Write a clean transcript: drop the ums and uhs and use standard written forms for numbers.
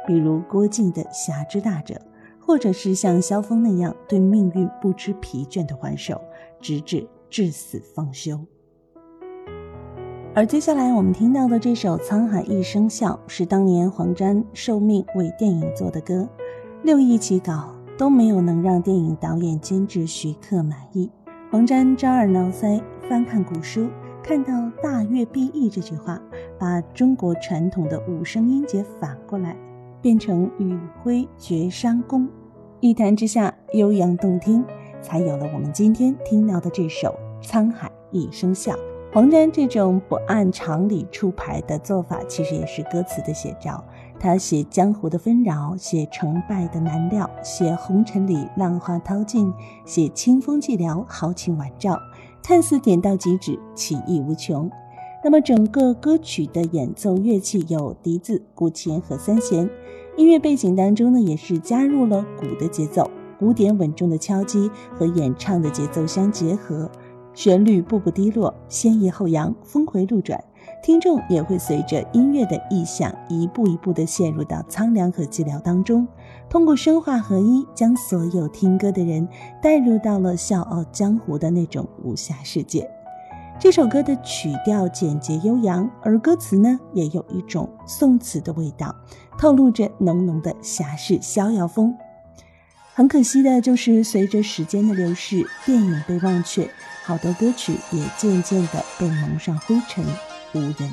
比如郭靖的侠之大者，或者是像萧峰那样对命运不知疲倦的还手，直至至死方休。而接下来我们听到的这首《沧海一声笑》是当年黄沾受命为电影做的歌，6亿起稿都没有能让电影导演监制徐克满意。黄沾抓耳挠腮，翻看古书，看到大乐必易这句话，把中国传统的5声音节反过来变成羽灰绝山宫，一弹之下悠扬动听，才有了我们今天听到的这首《沧海一声笑》。黄沾这种不按常理出牌的做法，其实也是歌词的写照。他写江湖的纷扰，写成败的难料，写红尘里浪花淘尽，写清风寂寥，豪情晚照，看似点到即止，起意无穷。那么整个歌曲的演奏乐器有笛子、古琴和三弦，音乐背景当中呢，也是加入了鼓的节奏，鼓点稳重的敲击和演唱的节奏相结合，旋律步步低落，先抑后扬，峰回路转，听众也会随着音乐的意象一步一步地陷入到苍凉和寂寥当中，通过声化合一，将所有听歌的人带入到了笑傲江湖的那种武侠世界。这首歌的曲调简洁悠扬，而歌词呢也有一种宋词的味道，透露着浓浓的侠士逍遥风。很可惜的就是随着时间的流逝，电影被忘却，好多歌曲也渐渐地被蒙上灰尘，无人